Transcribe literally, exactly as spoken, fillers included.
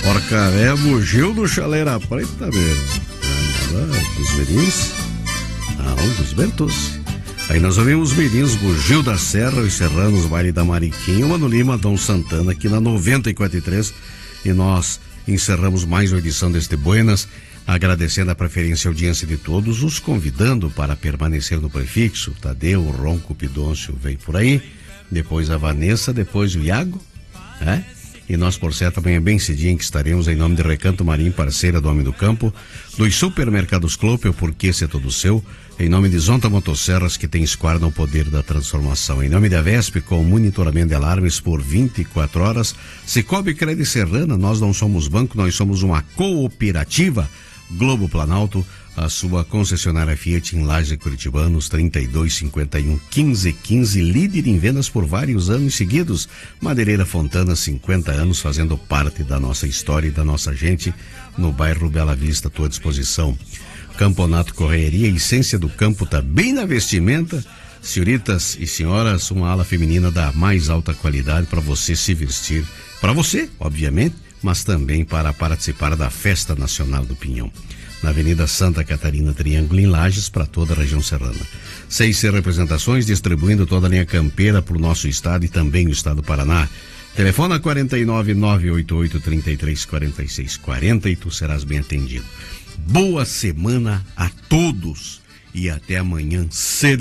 Porcaré bugiu do Chaleira Preta mesmo. Dos Mirins? Não, dos Bertuzzi. Aí nós ouvimos Mirins, Bugio da Serra, os Serranos, Baile da Mariquinha, Mano Lima, Dom Santana, aqui na noventa e quatro ponto três. E nós encerramos mais uma edição deste Buenas, agradecendo a preferência e audiência de todos, os convidando para permanecer no prefixo. Tadeu, Ronco, Pidôncio vem por aí, depois a Vanessa, depois o Iago, né? E nós, por certo, amanhã bem cedinho que estaremos em nome de Recanto Marim, parceira do Homem do Campo, dos supermercados Clopel, porque esse é todo seu, em nome de Zonta Motosserras, que tem esquadra no poder da transformação, em nome da Vesp, com monitoramento de alarmes por vinte e quatro horas, Cicobi Crédito Serrana, nós não somos banco, nós somos uma cooperativa, Globo Planalto, a sua concessionária Fiat em Lages Curitibanos, trinta e dois, cinquenta e um, quinze, quinze, líder em vendas por vários anos seguidos. Madeireira Fontana, cinquenta anos, fazendo parte da nossa história e da nossa gente, no bairro Bela Vista, à tua disposição. Camponato Correia, essência do campo, tá bem na vestimenta. Senhoritas e senhoras, uma ala feminina da mais alta qualidade para você se vestir, para você, obviamente, mas também para participar da Festa Nacional do Pinhão. Na Avenida Santa Catarina, Triângulo, em Lages, para toda a região serrana. C C Representações, distribuindo toda a linha campeira para o nosso estado e também o estado do Paraná. Telefona quarenta e nove, nove oito oito, trinta e três, quarenta e seis, quarenta e tu serás bem atendido. Boa semana a todos e até amanhã cedo.